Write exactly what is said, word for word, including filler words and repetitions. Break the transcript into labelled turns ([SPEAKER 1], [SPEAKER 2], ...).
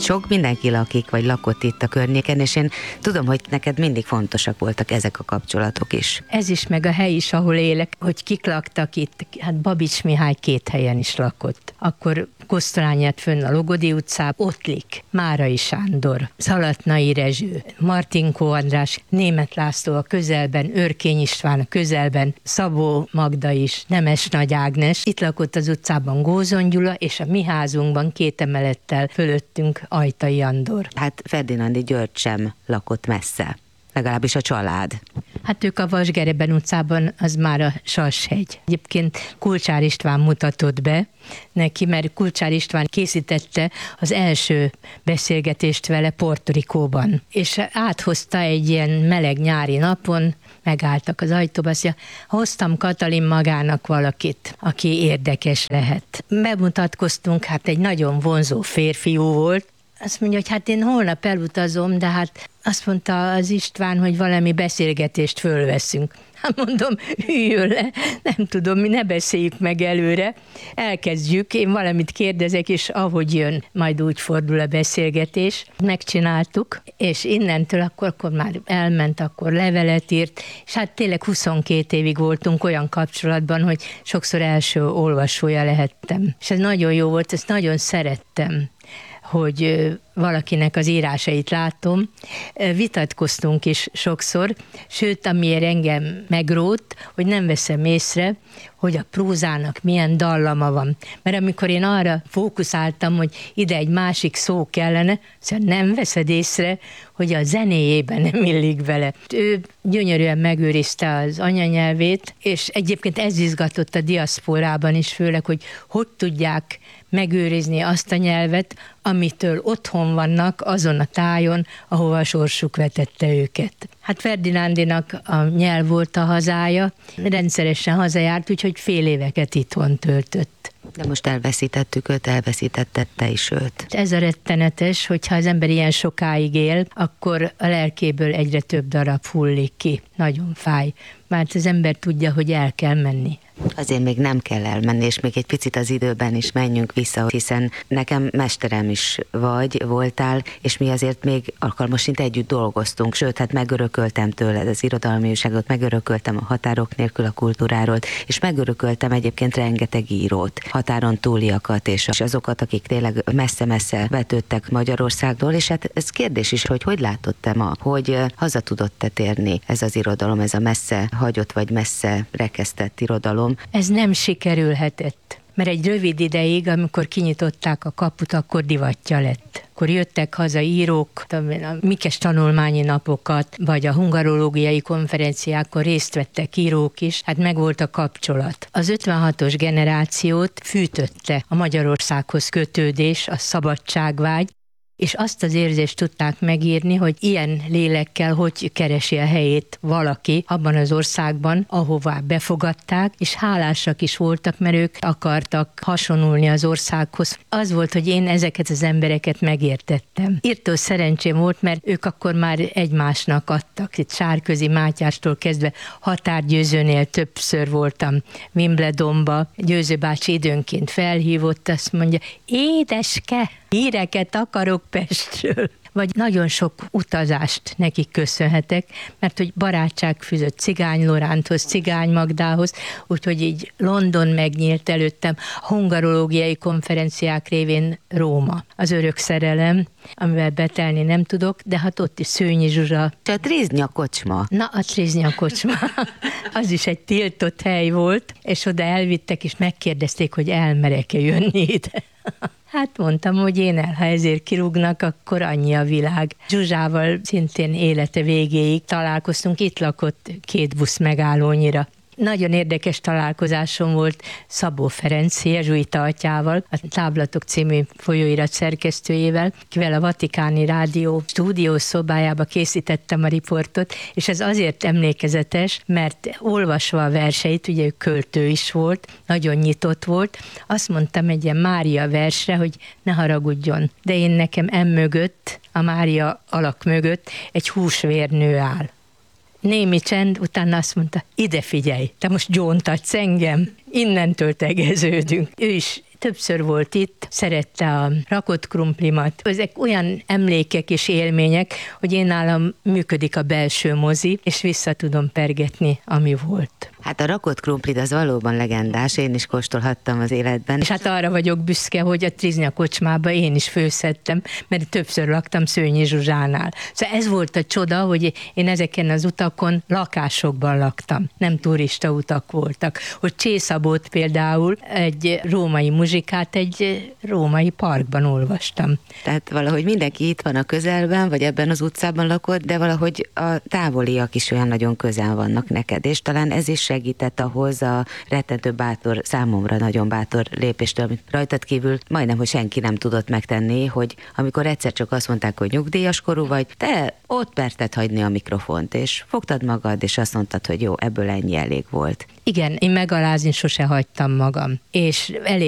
[SPEAKER 1] Sok mindenki lakik, vagy lakott itt a környéken, és én tudom, hogy neked mindig fontosak voltak ezek a kapcsolatok is.
[SPEAKER 2] Ez is, meg a hely is, ahol élek, hogy kik laktak itt. Hát Babics Mihály két helyen is lakott. Akkor Kosztolányát fönn a Logodi utcában, Ottlik, Márai Sándor, Szalatnai Rezső, Martinkó András, Németh László a közelben, Örkény István a közelben, Szabó Magda is, Nemes Nagy Ágnes. Itt lakott az utcában Gózon Gyula, és a mi házunkban két emelettel fölöttünk Ajtai Andor.
[SPEAKER 1] Hát Ferdinándi György sem lakott messze, legalábbis a család.
[SPEAKER 2] Hát ők a Vasgereben utcában, az már a Sashegy. Egyébként Kulcsár István mutatott be neki, mert Kulcsár István készítette az első beszélgetést vele Puerto Ricóban. És áthozta egy ilyen meleg nyári napon, megálltak az ajtóba, azt mondja, hoztam Katalin magának valakit, aki érdekes lehet. Bemutatkoztunk, hát egy nagyon vonzó férfiú volt. Azt mondja, hogy hát én holnap elutazom, de hát azt mondta az István, hogy valami beszélgetést fölveszünk. Hát mondom, üljön le, nem tudom, mi ne beszéljük meg előre, elkezdjük, én valamit kérdezek, és ahogy jön, majd úgy fordul a beszélgetés. Megcsináltuk, és innentől akkor, akkor már elment, akkor levelet írt, és hát tényleg huszonkét évig voltunk olyan kapcsolatban, hogy sokszor első olvasója lehettem. És ez nagyon jó volt, ezt nagyon szerettem, hogy valakinek az írásait látom. Vitatkoztunk is sokszor, sőt, amiért engem megrótt, hogy nem veszem észre, hogy a prózának milyen dallama van. Mert amikor én arra fókuszáltam, hogy ide egy másik szó kellene, szóval nem veszed észre, hogy a zenéjében nem illik vele. Ő gyönyörűen megőrizte az anyanyelvét, és egyébként ez izgatott a diaszporában is, főleg, hogy hogy tudják megőrizni azt a nyelvet, amitől otthon vannak azon a tájon, ahova a sorsuk vetette őket. Hát Ferdinándinak a nyelv volt a hazája, rendszeresen hazajárt, úgyhogy fél éveket itthon töltött.
[SPEAKER 1] De most elveszítettük őt, elveszítetted te is őt.
[SPEAKER 2] Ez a rettenetes, hogyha az ember ilyen sokáig él, akkor a lelkéből egyre több darab hullik ki. Nagyon fáj, mert az ember tudja, hogy el kell menni.
[SPEAKER 1] Azért még nem kell elmenni, és még egy picit az időben is menjünk vissza, hiszen nekem mesterem is vagy, voltál, és mi azért még alkalmasint együtt dolgoztunk, sőt, hát megörököltem tőled az irodalmi újságot, megörököltem a Határok nélkül a kultúráról, és megörököltem egyébként rengeteg írót, határon túliakat, és azokat, akik tényleg messze-messze vetődtek Magyarországról, és hát ez kérdés is, hogy hogy látod te ma, hogy haza tudott te térni ez az irodalom, ez a messze hagyott vagy messze rekesztett irodalom.
[SPEAKER 2] Ez nem sikerülhetett, mert egy rövid ideig, amikor kinyitották a kaput, akkor divatja lett. Akkor jöttek haza írók, a Mikes tanulmányi napokat, vagy a hungarológiai konferenciákon részt vettek írók is, hát megvolt a kapcsolat. Az ötvenhatos generációt fűtötte a Magyarországhoz kötődés, a szabadságvágy, és azt az érzést tudták megírni, hogy ilyen lélekkel hogy keresi a helyét valaki abban az országban, ahová befogadták, és hálásak is voltak, mert ők akartak hasonulni az országhoz. Az volt, hogy én ezeket az embereket megértettem. Írtó szerencsém volt, mert ők akkor már egymásnak adtak. Itt Sárközi Mátyástól kezdve Határgyőzőnél többször voltam Wimbledonba. Győző bácsi időnként felhívott, azt mondja, édeske, híreket akarok Pestről. Vagy nagyon sok utazást nekik köszönhetek, mert hogy barátság fűzött Cigány Loránthoz, Cigány Magdához, úgyhogy így London megnyílt előttem, a hungarológiai konferenciák révén Róma, az örök szerelem, amivel betelni nem tudok, de hát ott is Szőnyi Zsuzsa.
[SPEAKER 1] A Triznya kocsma.
[SPEAKER 2] Na, a Triznya kocsma. Az is egy tiltott hely volt, és oda elvittek, és megkérdezték, hogy elmerek-e jönni ide. Hát mondtam, hogy én el, ha ezért kirúgnak, akkor annyi a világ. Zsuzsával szintén élete végéig találkoztunk, itt lakott két busz megállónyira. Nagyon érdekes találkozásom volt Szabó Ferenc jezsuita atyával, a Táblatok című folyóirat szerkesztőjével, kivel a Vatikáni Rádió stúdiószobájába készítettem a riportot, és ez azért emlékezetes, mert olvasva a verseit, ugye ő költő is volt, nagyon nyitott volt, azt mondtam egy ilyen Mária versre, hogy ne haragudjon, de én nekem emögött, a Mária alak mögött egy húsvérnő áll. Némi csend, utána azt mondta, ide figyelj, te most gyóntatsz engem, innentől tegeződünk. Ő is többször volt itt, szerette a rakott krumplimat. Ezek olyan emlékek és élmények, hogy én nálam működik a belső mozi, és vissza tudom pergetni, ami volt.
[SPEAKER 1] Hát a rakott krumplit az valóban legendás, én is kóstolhattam az életben.
[SPEAKER 2] És hát arra vagyok büszke, hogy a Triznya kocsmába én is főzhettem, mert többször laktam Szőnyi Zsuzsánál. Szóval ez volt a csoda, hogy én ezeken az utakon lakásokban laktam, nem turista utak voltak. Hogy Csészabót például egy római muzsikát egy római parkban olvastam.
[SPEAKER 1] Tehát valahogy mindenki itt van a közelben, vagy ebben az utcában lakott, de valahogy a távoliak is olyan nagyon közel vannak neked, és talán ez is segített ahhoz a rettentő bátor, számomra nagyon bátor lépéstől, amit rajtad kívül majdnem, hogy senki nem tudott megtenni, hogy amikor egyszer csak azt mondták, hogy nyugdíjas korú vagy, te ott merted hagyni a mikrofont, és fogtad magad, és azt mondtad, hogy jó, ebből ennyi elég volt.
[SPEAKER 2] Igen, én megalázni sose hagytam magam, és elég